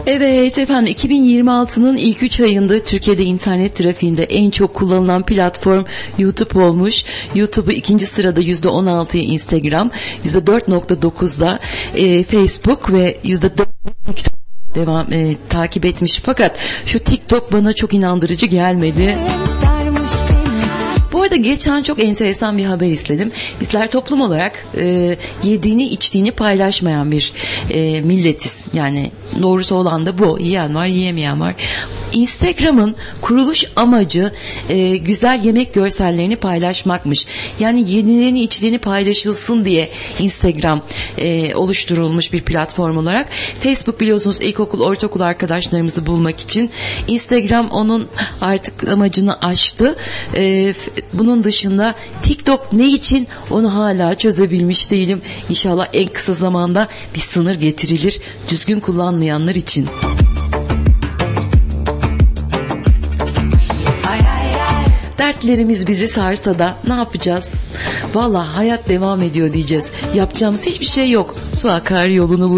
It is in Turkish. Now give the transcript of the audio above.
Evet efendim, 2026'nın ilk 3 ayında Türkiye'de internet trafiğinde en çok kullanılan platform YouTube olmuş. YouTube'u ikinci sırada %16'ya Instagram, %4.9'da Facebook ve %4 takip etmiş. Fakat şu TikTok bana çok inandırıcı gelmedi. Bu arada geçen çok enteresan bir haber izledim. Bizler toplum olarak yediğini içtiğini paylaşmayan bir milletiz. Yani doğrusu olan da bu. Yiyen var, yiyemeyen var. Instagram'ın kuruluş amacı güzel yemek görsellerini paylaşmakmış. Yani yediğini içtiğini paylaşılsın diye Instagram oluşturulmuş bir platform olarak. Facebook biliyorsunuz ilkokul, ortaokul arkadaşlarımızı bulmak için. Instagram onun artık amacını aştı. Bunun dışında TikTok ne için, onu hala çözebilmiş değilim. İnşallah en kısa zamanda bir sınır getirilir düzgün kullanmayanlar için. Dertlerimiz bizi sarsa da ne yapacağız? Vallahi hayat devam ediyor diyeceğiz. Yapacağımız hiçbir şey yok. Su akar yolunu bulur.